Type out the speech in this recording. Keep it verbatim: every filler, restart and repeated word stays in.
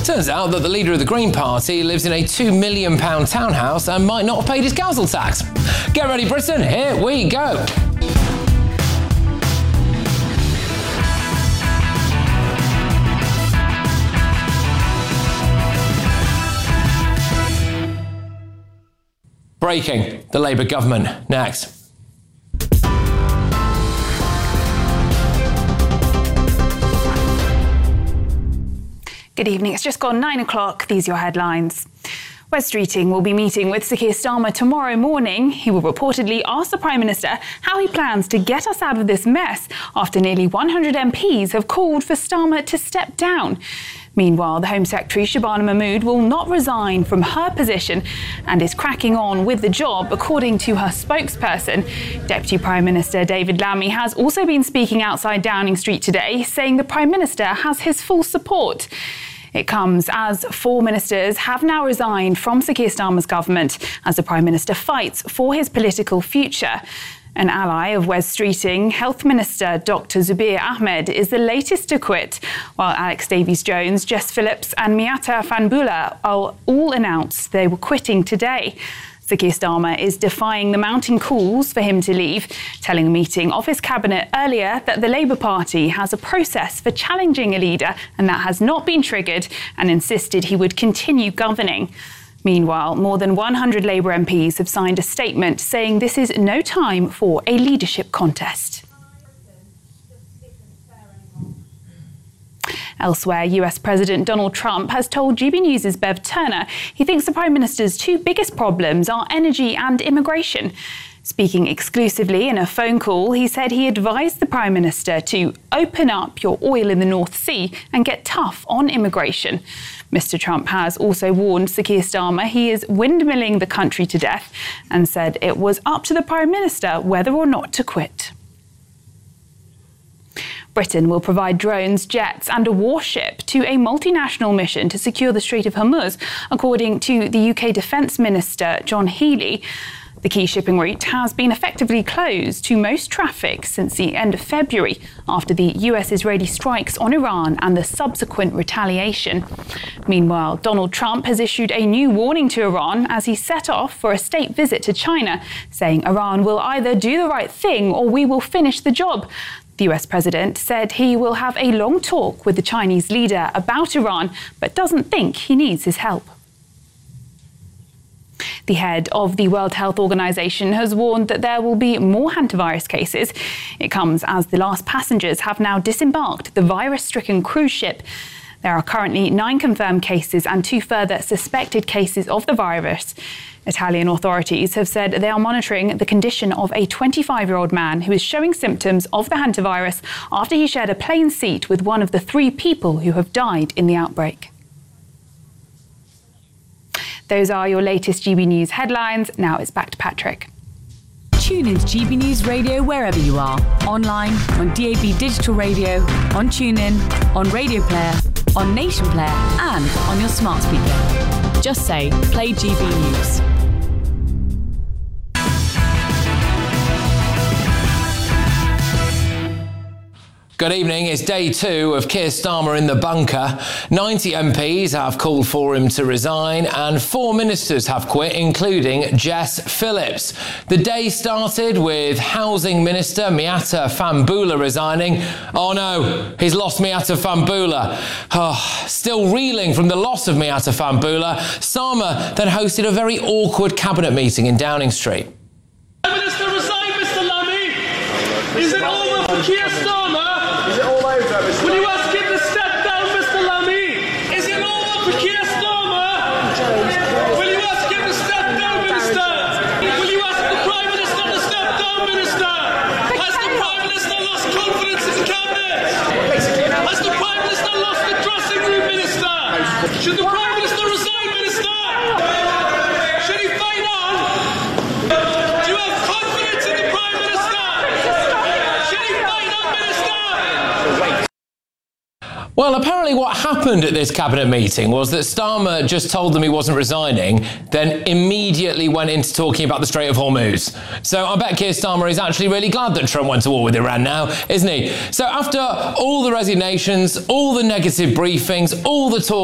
Turns out that the leader of the Green Party lives in a two million pounds townhouse and might not have paid his council tax. Get ready, Britain, here we go. Breaking the Labour government. Next. Good evening. It's just gone nine o'clock. These are your headlines. Wes Streeting will be meeting with Sir Keir Starmer tomorrow morning. He will reportedly ask the Prime Minister how he plans to get us out of this mess after nearly one hundred M Ps have called for Starmer to step down. Meanwhile, the Home Secretary, Shabana Mahmood, will not resign from her position and is cracking on with the job, according to her spokesperson. Deputy Prime Minister David Lammy has also been speaking outside Downing Street today, saying the Prime Minister has his full support. It comes as four ministers have now resigned from Sir Keir Starmer's government as the Prime Minister fights for his political future. An ally of Wes Streeting, Health Minister Doctor Zubair Ahmed, is the latest to quit, while Alex Davies-Jones, Jess Phillips and Miatta Fahnbulleh all announced they were quitting today. Sir Keir Starmer is defying the mounting calls for him to leave, telling a meeting of his cabinet earlier that the Labour Party has a process for challenging a leader and that has not been triggered, and insisted he would continue governing. Meanwhile, more than one hundred Labour M Ps have signed a statement saying this is no time for a leadership contest. Elsewhere, U S President Donald Trump has told G B News' Bev Turner he thinks the Prime Minister's two biggest problems are energy and immigration. Speaking exclusively in a phone call, he said he advised the Prime Minister to open up your oil in the North Sea and get tough on immigration. Mister Trump has also warned Sir Keir Starmer he is windmilling the country to death and said it was up to the Prime Minister whether or not to quit. Britain will provide drones, jets and a warship to a multinational mission to secure the Strait of Hormuz, according to the U K Defence Minister John Healey. The key shipping route has been effectively closed to most traffic since the end of February after the U S-Israeli strikes on Iran and the subsequent retaliation. Meanwhile, Donald Trump has issued a new warning to Iran as he set off for a state visit to China, saying Iran will either do the right thing or we will finish the job. The U S president said he will have a long talk with the Chinese leader about Iran, but doesn't think he needs his help. The head of the World Health Organization has warned that there will be more hantavirus cases. It comes as the last passengers have now disembarked the virus-stricken cruise ship. There are currently nine confirmed cases and two further suspected cases of the virus. Italian authorities have said they are monitoring the condition of a twenty-five-year-old man who is showing symptoms of the hantavirus after he shared a plane seat with one of the three people who have died in the outbreak. Those are your latest G B News headlines. Now it's back to Patrick. Tune into G B News Radio wherever you are. Online, on D A B Digital Radio, on TuneIn, on Radio Player, on Nation Player and on your smart speaker. Just say, play G B News. Good evening. It's day two of Keir Starmer in the bunker. ninety M Ps have called for him to resign and four ministers have quit, including Jess Phillips. The day started with Housing Minister Miatta Fahnbulleh resigning. Oh no, he's lost Miatta Fahnbulleh. Oh, still reeling from the loss of Miatta Fahnbulleh, Starmer then hosted a very awkward cabinet meeting in Downing Street. Prime Minister resign, Mister Lammy. Is it over for Keir Starmer? Will you ask him to step down, Mister Lammy? Is it over for Keir Starmer? Will you ask him to step down, Minister? Will you ask the Prime Minister to step down, Minister? Has the Prime Minister lost confidence in the Cabinet? Has the Prime Minister lost the dressing room, Minister? Should the Prime Minister resign, Minister? Should he fight on? Do you have confidence in the Prime Minister? Should he fight on, Minister? Well, apparently what happened at this cabinet meeting was that Starmer just told them he wasn't resigning, then immediately went into talking about the Strait of Hormuz. So I bet Keir Starmer is actually really glad that Trump went to war with Iran now, isn't he? So after all the resignations, all the negative briefings, all the talk